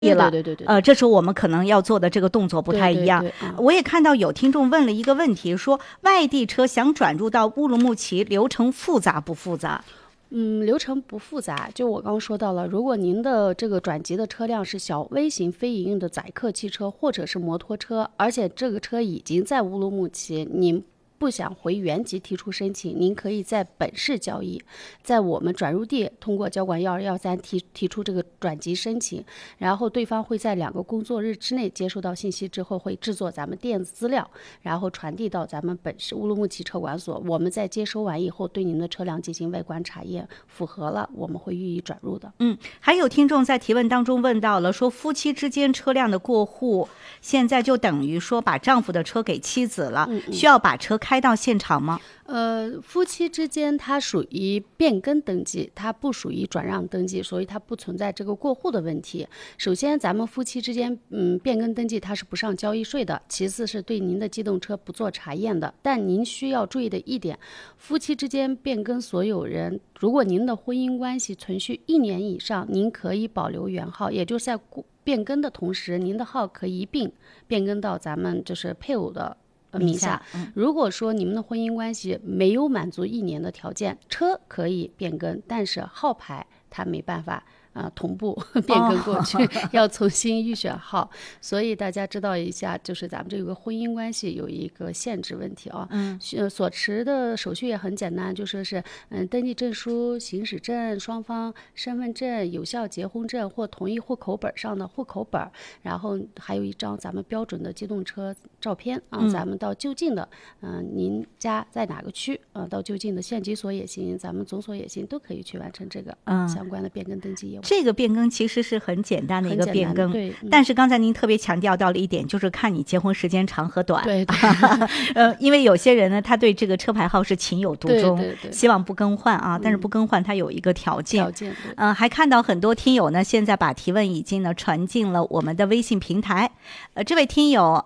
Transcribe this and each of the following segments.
了， 对， 这时候我们可能要做的这个动作不太一样。我也看到有听众问了一个问题，说外地车想转入到乌鲁木齐，流程复杂不复杂？ 流程不复杂，就我刚刚说到了，如果您的这个转籍的车辆是小微型非营运的载客汽车或者是摩托车，而且这个车已经在乌鲁木齐，您不想回原籍提出申请，您可以在本市交易，在我们转入地通过交管1213提出这个转籍申请，然后对方会在2个工作日之内接收到信息之后，会制作咱们电子资料，然后传递到咱们本市乌鲁木齐车管所，我们在接收完以后对您的车辆进行外观查验，符合了我们会予以转入的。 还有听众在提问当中问到了，说夫妻之间车辆的过户，现在就等于说把丈夫的车给妻子了，需要把车开到现场吗？ 夫妻之间它属于变更登记，它不属于转让登记，所以它不存在这个过户的问题。首先咱们夫妻之间变更登记它是不上交易税的，其次是对您的机动车不做查验的。但您需要注意的一点，夫妻之间变更所有人，如果您的婚姻关系存续1年以上，您可以保留原号，也就是在变更的同时，您的号可以一并变更到咱们就是配偶的名下。如果说你们的婚姻关系没有满足1年的条件，车可以变更，但是号牌它没办法同步变更过去，要重新预选号。所以大家知道一下，就是咱们这个婚姻关系有一个限制问题啊。所持的手续也很简单，就说是登记证书、行驶证、双方身份证、有效结婚证或同一户口本上的户口本，然后还有一张咱们标准的机动车照片啊。咱们到就近的您家在哪个区到就近的县级所也行，咱们总所也行，都可以去完成这个相关的变更登记业务。 这个变更其实是很简单的一个变更， 对。 但是刚才您特别强调到了一点，就是看你结婚时间长和短。 对因为有些人呢，他对这个车牌号是情有独钟， 对希望不更换啊。但是不更换，它有一个条件。还看到很多听友呢，现在把提问已经呢传进了我们的微信平台。这位听友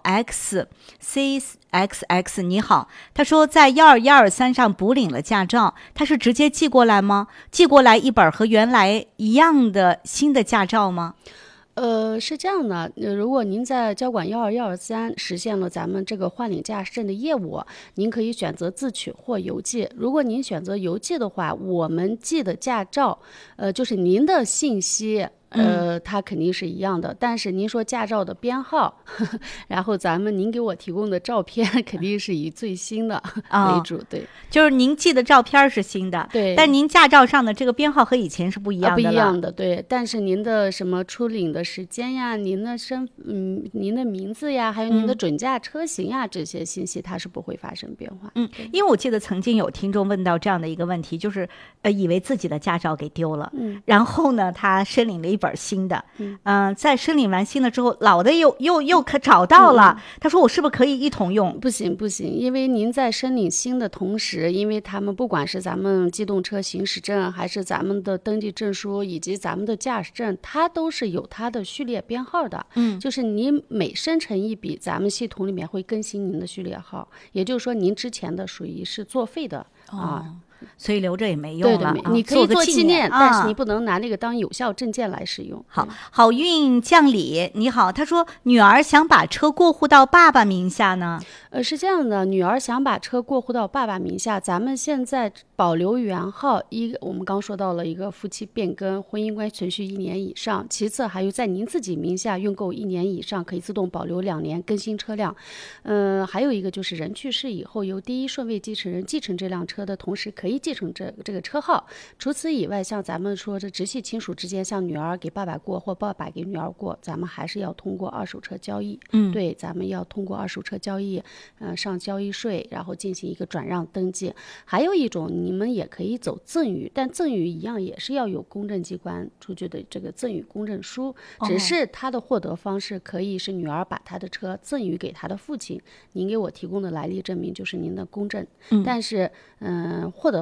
XCXX 你好，他说在12123上补领了驾照，他是直接寄过来吗？寄过来一本和原来一样的新的驾照吗？ 是这样的，如果您在交管12123实现了咱们这个换领驾驶证的业务，您可以选择自取或邮寄。如果您选择邮寄的话，我们寄的驾照，就是您的信息。它肯定是一样的，但是您说驾照的编号，然后您给我提供的照片肯定是以最新的为主。对， 就是您寄的照片是新的， 对， 但您驾照上的这个编号和以前是不一样的了。 不一样的，对。但是您的什么出领的时间呀，您的您的名字呀，还有您的准驾车型呀，这些信息它是不会发生变化。 因为我记得曾经有听众问到这样的一个问题，就是以为自己的驾照给丢了，然后呢，他申领了一本新的，在申领完新的之后，老的又可找到了，他说我是不是可以一同用？ 不行，因为您在申领新的同时，因为他们不管是咱们机动车行驶证，还是咱们的登记证书，以及咱们的驾驶证，它都是有它的序列编号的。就是您每生成一笔，咱们系统里面会更新您的序列号，也就是说您之前的属于是作废的所以留着也没用了。 对，你可以做纪念，但是你不能拿那个当有效证件来使用。 好运降礼你好，他说女儿想把车过户到爸爸名下呢。 是这样的，女儿想把车过户到爸爸名下，咱们现在保留原号，我们刚说到了一个夫妻变更，婚姻关系存续1年以上，其次还有在您自己名下用购1年以上，可以自动保留2年更新车辆。还有一个就是人去世以后，由第一顺位继承人继承这辆车的同时，可以继承这个车号。除此以外，像咱们说这直系亲属之间，像女儿给爸爸过或爸爸给女儿过，咱们还是要通过二手车交易。对，咱们要通过二手车交易，上交易税，然后进行一个转让登记。还有一种，你们也可以走赠与，但赠与一样也是要有公证机关出具的这个赠与公证书，只是它的获得方式可以是女儿把她的车赠与给她的父亲，您给我提供的来历证明就是您的公证。但是获得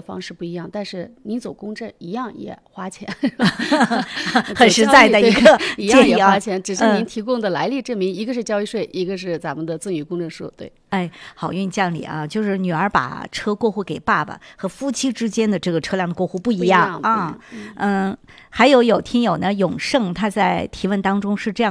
方式不一样，但是您走公证一样也花钱， 很实在的一个一样也花钱，只是您提供的来历证明，一个是交易税，一个是咱们的赠与公证书。对， 哎，好运降临啊，就是女儿把车过户给爸爸，和夫妻之间的这个车辆的过户不一样啊。还有听友呢，永胜他在提问当中是这样